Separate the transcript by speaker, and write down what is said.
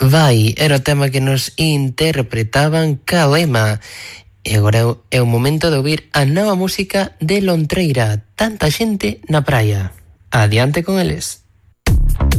Speaker 1: Vai, era o tema que nos interpretaban Calema. E agora é o momento de ouvir a nova música de Lontreira, Tanta xente na praia. Adiante con eles.